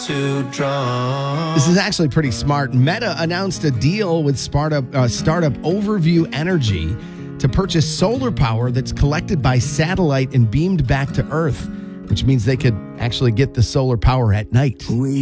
This is actually pretty smart. Meta announced a deal with startup Overview Energy to purchase solar power that's collected by satellite and beamed back to Earth, which means they could actually get the solar power at night.